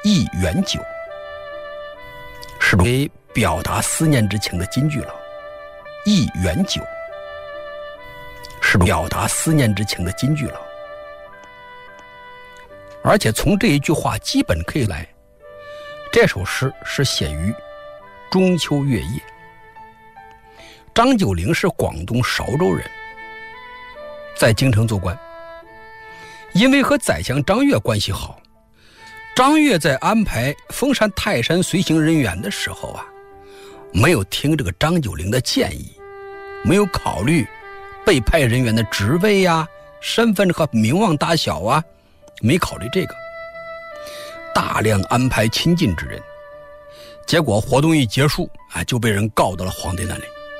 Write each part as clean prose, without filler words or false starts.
忆远久，是为表达思念之情的金句了。忆远久是表达思念之情的金句了。而且从这一句话基本可以来，这首诗是写于中秋月夜。张九龄是广东韶州人，在京城做官。因为和宰相张悦关系好，张悦在安排封禅泰山随行人员的时候没有听这个张九龄的建议，没有考虑被派人员的职位身份和名望大小没考虑这个，大量安排亲近之人，结果活动一结束就被人告到了皇帝那里。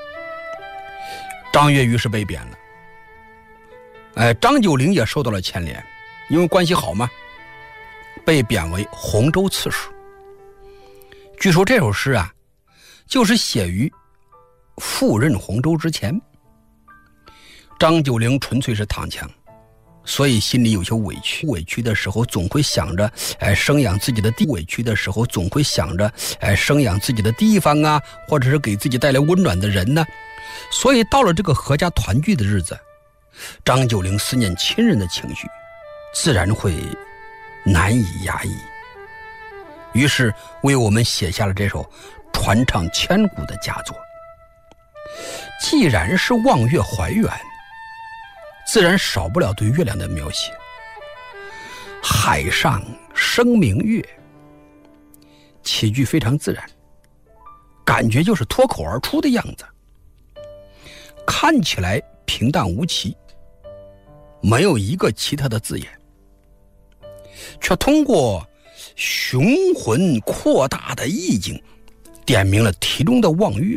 张悦于是被贬了，张九龄也受到了牵连，因为关系好嘛，被贬为洪州刺史。据说这首诗就是写于赴任洪州之前。张九龄纯粹是躺枪，所以心里有些委屈，委屈的时候总会想着生养自己的地，委屈的时候总会想着生养自己的地方或者是给自己带来温暖的人呢。所以到了这个阖家团聚的日子，张九龄思念亲人的情绪自然会难以压抑，于是为我们写下了这首传唱千古的佳作。既然是望月怀远，自然少不了对月亮的描写。海上生明月，起句非常自然，感觉就是脱口而出的样子，看起来平淡无奇，没有一个奇特的字眼，却通过雄浑扩大的意境点明了题中的望月。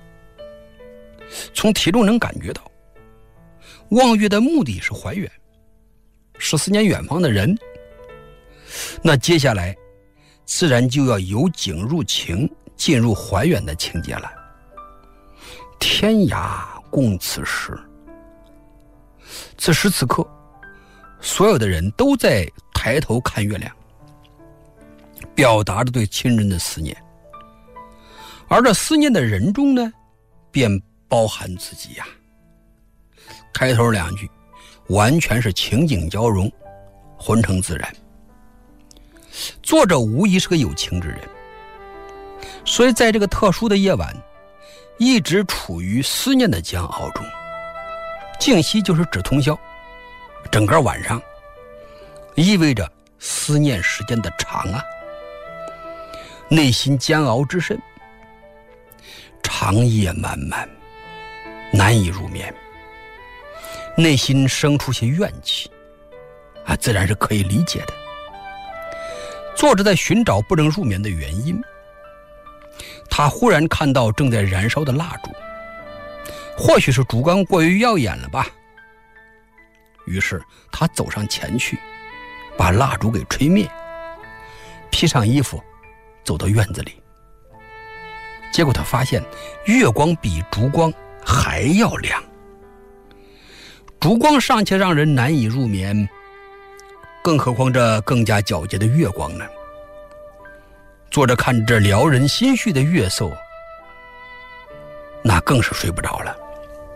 从题中能感觉到望月的目的是怀远，是思念远方的人。那接下来自然就要由景入情，进入怀远的情节了。天涯共此时，此时此刻所有的人都在抬头看月亮，表达着对亲人的思念。而这思念的人中呢，便包含自己开头两句完全是情景交融，浑成自然。作者无疑是个有情之人，所以在这个特殊的夜晚一直处于思念的煎熬中。静息就是指通宵，整个晚上意味着思念时间的长内心煎熬之深，长夜漫漫，难以入眠，内心生出些怨气自然是可以理解的。作者在寻找不能入眠的原因，他忽然看到正在燃烧的蜡烛，或许是烛光过于耀眼了吧，于是他走上前去，把蜡烛给吹灭，披上衣服走到院子里。结果他发现月光比烛光还要亮，烛光尚且让人难以入眠，更何况这更加皎洁的月光呢？作者看着撩人心绪的月色，那更是睡不着了。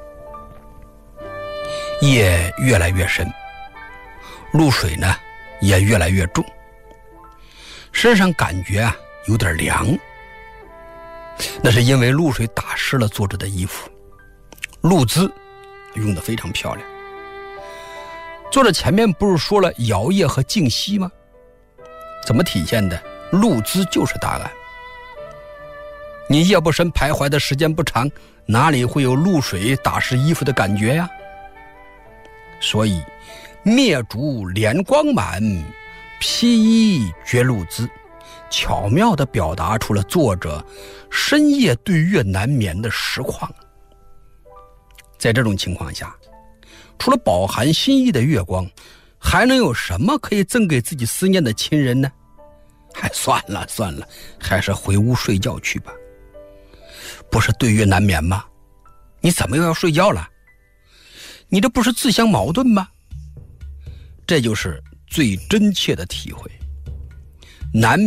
夜越来越深，露水呢也越来越重，身上感觉有点凉，那是因为露水打湿了作者的衣服。露滋用得非常漂亮。作者前面不是说了摇曳和静息吗？怎么体现的？露滋就是答案。你夜不深，徘徊的时间不长，哪里会有露水打湿衣服的感觉呀？所以灭烛怜光满，披衣觉露滋，巧妙地表达出了作者深夜对月难眠的实况。在这种情况下，除了饱含心意的月光，还能有什么可以赠给自己思念的亲人呢？算了，还是回屋睡觉去吧。不是对月难眠吗？你怎么又要睡觉了？你这不是自相矛盾吗？这就是最真切的体会。难